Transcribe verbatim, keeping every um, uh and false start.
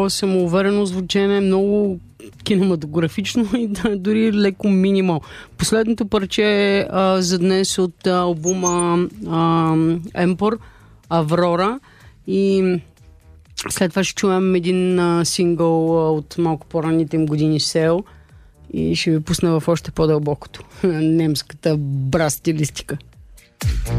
самоуверено звучене, много кинематографично и да, дори леко минимал. Последното парче е а, за днес от а, албума а, Емпор, Аврора, и след това ще чуем един а, сингъл а, от малко по-ранните им години, Сел, и ще ви пусна в още по-дълбокото немската брас стилистика.